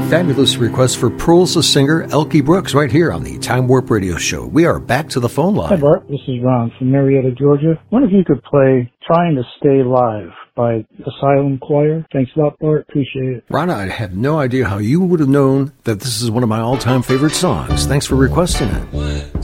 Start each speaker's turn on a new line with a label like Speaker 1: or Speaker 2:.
Speaker 1: fabulous request for Pearls the Singer, Elkie Brooks, right here on the Time Warp Radio Show. We are back to the phone line.
Speaker 2: Hi, Bart. This is Ron from Marietta, Georgia. I wonder if you could play Trying to Stay Live by Asylum Choir. Thanks a lot, Bart. Appreciate it.
Speaker 1: Ron, I have no idea how you would have known that this is one of my all-time favorite songs. Thanks for requesting it.